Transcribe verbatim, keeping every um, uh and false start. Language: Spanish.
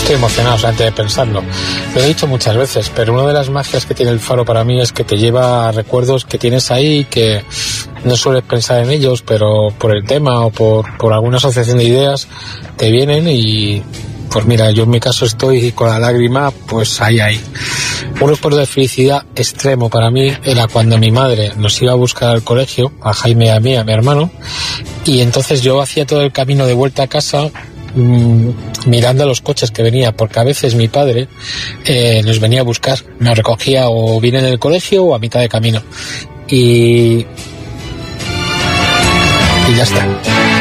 Estoy emocionado antes de pensarlo. Lo he dicho muchas veces, pero una de las magias que tiene el faro para mí es que te lleva a recuerdos que tienes ahí, que no sueles pensar en ellos, pero por el tema o por, por alguna asociación de ideas te vienen y... Pues mira, yo en mi caso estoy con la lágrima, pues ahí, ahí. Un recuerdo de felicidad extremo para mí era cuando mi madre nos iba a buscar al colegio, a Jaime y a mí, a mi hermano, y entonces yo hacía todo el camino de vuelta a casa mmm, mirando a los coches que venía, porque a veces mi padre eh, nos venía a buscar, nos recogía o bien en el colegio o a mitad de camino. Y... y ya está.